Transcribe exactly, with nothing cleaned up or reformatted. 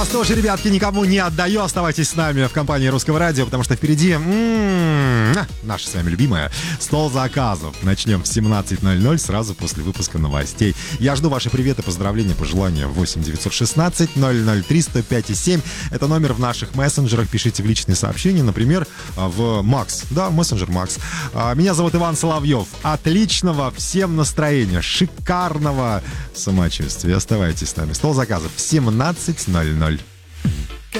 Тоже, ребятки, никому не отдаю. Оставайтесь с нами в компании Русского радио, потому что впереди м-м, наша с вами любимая стол заказов. Начнем в семнадцать ноль ноль, сразу после выпуска новостей. Я жду ваши приветы, поздравления, пожелания. восемь девятьсот шестнадцать ноль ноль три сто пять и семь. Это номер в наших мессенджерах. Пишите в личные сообщения, например, в Макс. Да, мессенджер Макс. Меня зовут Иван Соловьев. Отличного всем настроения, шикарного самочувствия. Оставайтесь с нами. Стол заказов в семнадцать ноль ноль.